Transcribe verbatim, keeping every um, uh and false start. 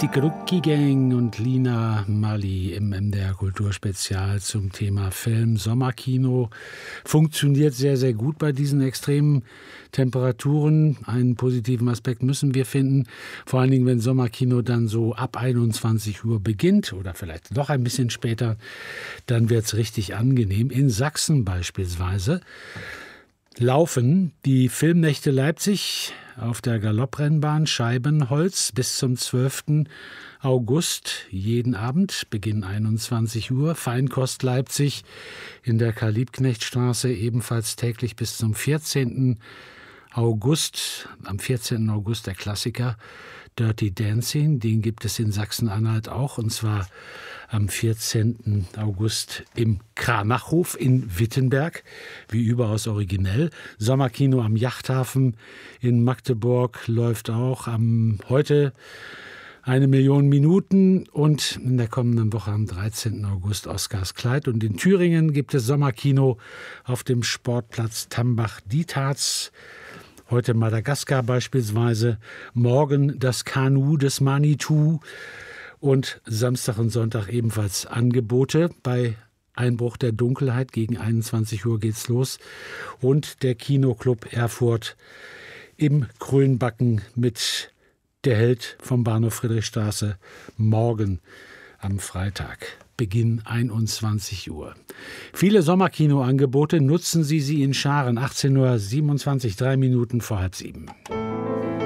Die Krucki Gang und Lina Mali im M D R Kulturspezial zum Thema Film. Sommerkino funktioniert sehr, sehr gut bei diesen extremen Temperaturen. Einen positiven Aspekt müssen wir finden. Vor allen Dingen, wenn Sommerkino dann so ab einundzwanzig Uhr beginnt oder vielleicht noch ein bisschen später, dann wird es richtig angenehm. In Sachsen beispielsweise laufen die Filmnächte Leipzig auf der Galopprennbahn Scheibenholz bis zum zwölften August jeden Abend, Beginn einundzwanzig Uhr. Feinkost Leipzig in der Karl-Liebknecht-Straße ebenfalls täglich bis zum vierzehnten August. Am vierzehnten August der Klassiker Dirty Dancing, den gibt es in Sachsen-Anhalt auch, und zwar am vierzehnten August im Kranachhof in Wittenberg, wie überaus originell. Sommerkino am Yachthafen in Magdeburg läuft auch am heute eine Million Minuten und in der kommenden Woche am dreizehnten August Oskars Kleid. Und in Thüringen gibt es Sommerkino auf dem Sportplatz Tambach-Dietharz. Heute Madagaskar beispielsweise, morgen das Kanu des Manitou und Samstag und Sonntag ebenfalls Angebote. Bei Einbruch der Dunkelheit gegen einundzwanzig Uhr geht's los. Und der Kinoclub Erfurt im Grünbacken mit Der Held vom Bahnhof Friedrichstraße morgen am Freitag. Beginn einundzwanzig Uhr. Viele Sommerkinoangebote, nutzen Sie sie in Scharen. achtzehn Uhr siebenundzwanzig, drei Minuten vor halb sieben.